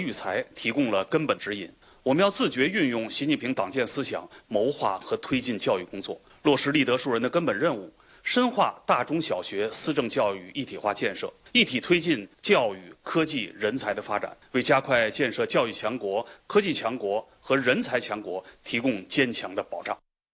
育才提供了根本指引。我们要自觉运用习近平党建思想，谋划和推进教育工作，落实立德树人的根本任务，深化大中小学思政教育一体化建设，一体推进教育、科技、人才的發展，為加快建設教育強國、科技強國和人才強國提供堅強的保障。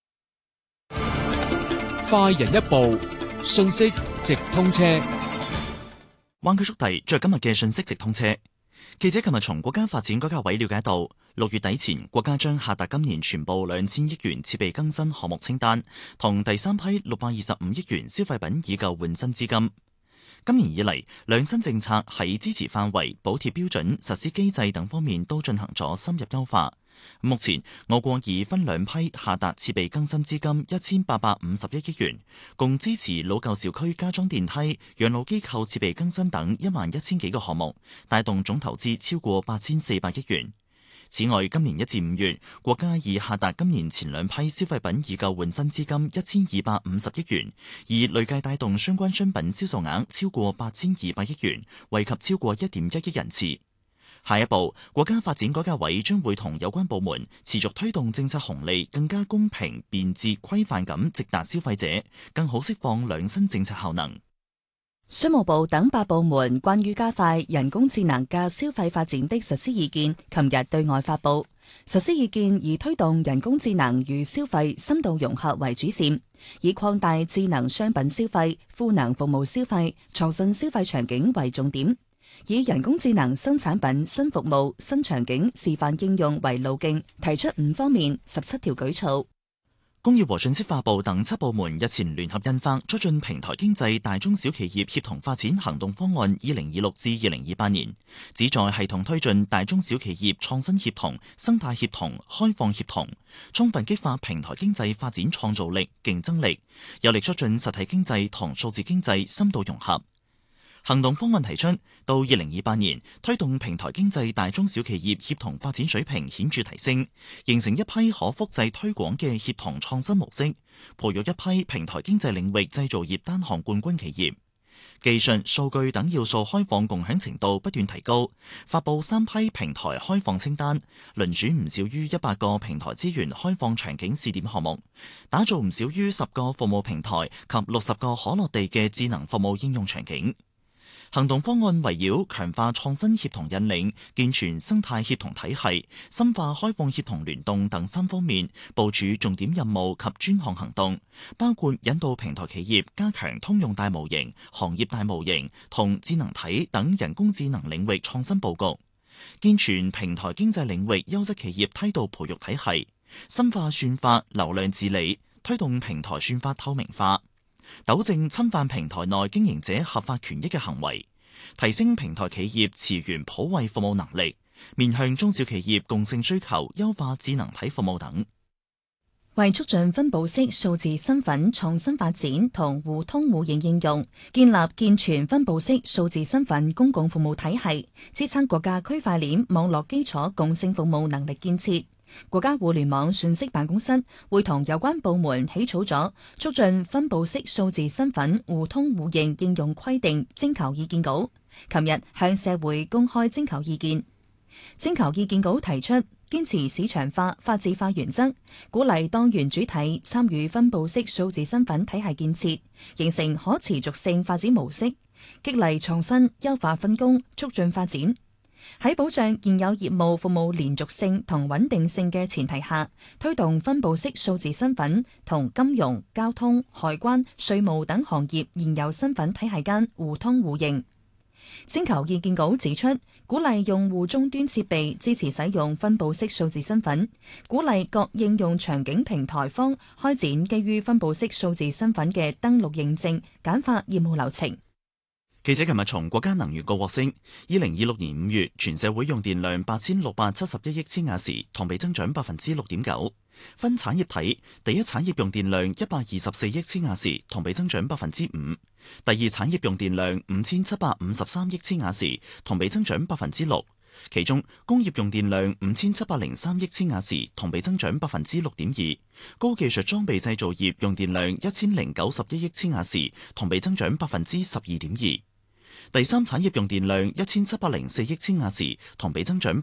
快人一步，信息直通車。 灣區速遞著今日嘅信息直通車。記者琴日從國家發展改革委了解到，6月底前國家將下達今年全部2000億元設備更新項目清單，同第3批625億元消費品以舊換新資金。今年以嚟，兩新政策喺支持範圍、補貼標準、實施機制等方面都進行咗深入優化。目前，我國已分兩批下達設備更新資金1851億元，共支持老舊小區加裝電梯、養老機構設備更新等11000幾個項目，帶動總投資超過8400億元。此外，今年1至5月，國家已下達今年前兩批消費品以舊換新資金1250億元，而累計帶動相關商品銷售額超過8200億元，惠及超過1.1億人次。下一步，國家發展改革委將會同有關部門持續推動政策紅利更加公平、便捷、規範咁直達消費者，更好釋放兩新政策效能。 商務部等8部門關於加快人工智能嘅消費發展的實施意見，琴日對外發布。實施意見以推動人工智能與消費深度融合為主線，以擴大智能商品消費、賦能服務消費、創新消費場景為重點。以人工智能新產品、新服務、新場景示範應用為路徑，提出5方面17條舉措。 工業和信息化部等7部門日前聯合印發《促進平台經濟大中小企業協同發展行動方案2026至2028年》，旨在系統推進大中小企業創新協同、生態協同、開放協同，充分激發平台經濟發展創造力、競爭力，有力促進實體經濟同數字經濟深度融合。行動方案提出，到2028年，推動平台經濟大中小企業協同發展水平顯著提升，形成一批可複製推廣嘅協同創新模式，培育一批平台經濟領域製造業單項冠軍企業。技術、數據等要素開放共享程度不斷提高，發布3批平台開放清單，遴選唔少於100個平台資源開放場景試點項目，打造唔少於10個服務平台及60個可落地嘅智能服務應用場景。行動方案圍繞強化創新協同引領、健全生態協同體系、深化開放協同聯動等3方面部署重點任務及專項行動，包括引導平台企業加強通用大模型、行業大模型同智能體等人工智能領域創新佈局，健全平台經濟領域優質企業梯度培育體系，深化算法流量治理，推動平台算法透明化，糾正侵犯平台內經營者合法權益嘅行為，提升平台企業詞源普惠服務能力，面向中小企業共性需求，優化智能體服務等。 為促進分布式數字身份創新發展同互通互認應用，建立健全分布式數字身份公共服務體系，支撐國家區塊鏈網絡基礎共性服務能力建設。國家互聯網信息辦公室會同有關部門起草咗促進分布式數字身份互通互認應用規定徵求意見稿，琴日向社會公開徵求意見。徵求意見稿提出，堅持市場化、法治化原則，鼓勵多元主體參與分布式數字身份體系建設，形成可持續性發展模式，激勵創新、優化分工、促進發展。喺保障現有業務服務連續性同穩定性嘅前提下，推動分布式數字身份同金融、交通、海關、稅務等行業現有身份體系間互通互認。徵求意見稿指出，鼓勵用戶終端設備支持使用分布式數字身份，鼓勵各應用場景平台方開展基於分布式數字身份嘅登錄認證，簡化業務流程。 記者琴日從國家能源局獲悉，2026年5月全社會用電量8671億千瓦時，同比增長6.9%。分產業睇，第一產業用電量124億千瓦時，同比增長5%；第二產業用電量5753億千瓦時，同比增長6%。其中工業用電量5703億千瓦時，同比增長6.2%；高技術裝備製造業用電量1091億千瓦時，同比增長12.2%。第三產業用電量1704億千瓦時，同比增長